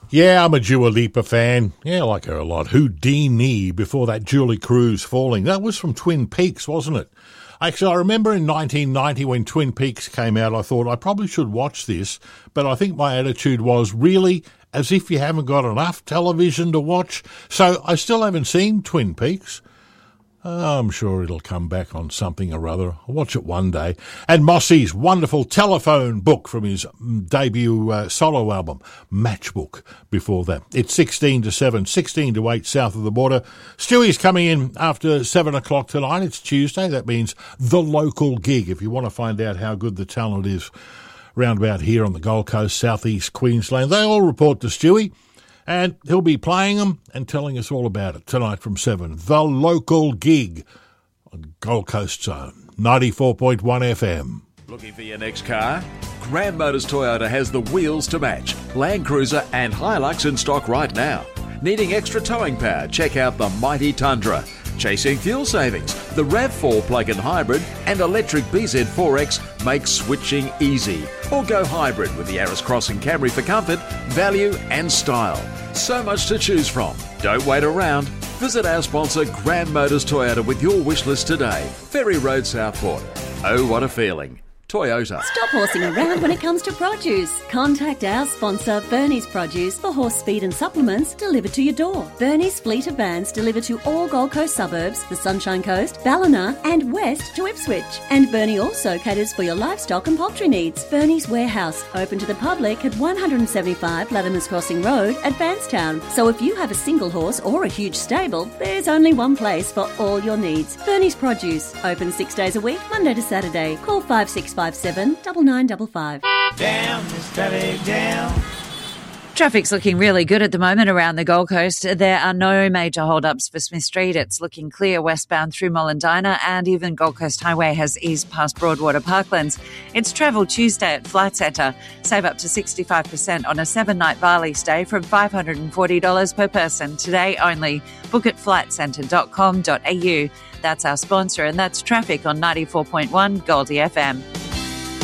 Yeah, I'm a Dua Lipa fan. Yeah, I like her a lot. Houdini before that Julie Cruz falling. That was from Twin Peaks, wasn't it? Actually, I remember in 1990 when Twin Peaks came out, I thought I probably should watch this, but I think my attitude was really as if you haven't got enough television to watch. So I still haven't seen Twin Peaks. I'm sure it'll come back on something or other. I'll watch it one day. And Mossy's wonderful telephone book from his debut solo album, Matchbook, before that. It's 16 to 7, 16 to 8 south of the border. Stewie's coming in after 7 o'clock tonight. It's Tuesday. That means the local gig. If you want to find out how good the talent is round about here on the Gold Coast, southeast Queensland, they all report to Stewie. And he'll be playing them and telling us all about it tonight from 7. The local gig on Gold Coast Zone, 94.1 FM. Looking for your next car? Grand Motors Toyota has the wheels to match. Land Cruiser and Hilux in stock right now. Needing extra towing power? Check out the mighty Tundra. Chasing fuel savings? The RAV4 plug-in hybrid and electric BZ4X make switching easy. Or go hybrid with the Aris Cross and Camry for comfort, value and style. So much to choose from. Don't wait around. Visit our sponsor Grand Motors Toyota with your wish list today. Ferry Road, Southport. Oh, what a feeling. Toyota. Stop horsing around when it comes to produce. Contact our sponsor, Bernie's Produce, for horse feed and supplements delivered to your door. Bernie's fleet of vans deliver to all Gold Coast suburbs, the Sunshine Coast, Ballina and west to Ipswich. And Bernie also caters for your livestock and poultry needs. Bernie's Warehouse, open to the public at 175 Latimer's Crossing Road at Bankstown. So if you have a single horse or a huge stable, there's only one place for all your needs. Bernie's Produce, open 6 days a week, Monday to Saturday. Call 5657 9955. Down, Miss Traffic, down. Traffic's looking really good at the moment around the Gold Coast. There are no major hold-ups for Smith Street. It's looking clear westbound through Mollendina, and even Gold Coast Highway has eased past Broadwater Parklands. It's Travel Tuesday at Flight Centre. Save up to 65% on a 7-night Bali stay from $540 per person. Today only. Book at flightcentre.com.au. That's our sponsor, and that's Traffic on 94.1 Goldie FM.